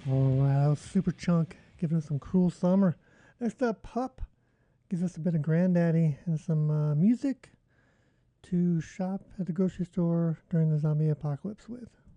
All right, that was Super Chunk giving us some Cruel Summer. Next up, Pup gives us a bit of Granddaddy and some music to shop at the grocery store during the zombie apocalypse with.